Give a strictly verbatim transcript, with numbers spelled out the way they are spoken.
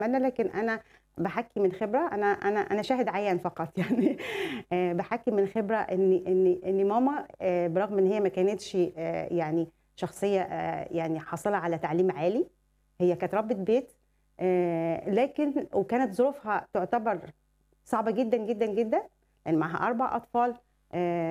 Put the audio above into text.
أتمنى، لكن أنا باحكّي من خبرة، أنا أنا أنا شاهد عيان فقط يعني آآ باحكّي من خبرة إن إن إن ماما آآ برغم إن هي ما كانتش آآ يعني شخصية آآ يعني حاصلة على تعليم عالي، هي كانت ربّة بيت آآ لكن وكانت ظروفها تعتبر صعبة جدًا، جدًا، جدًا، لإن معاها أربع أطفال آآ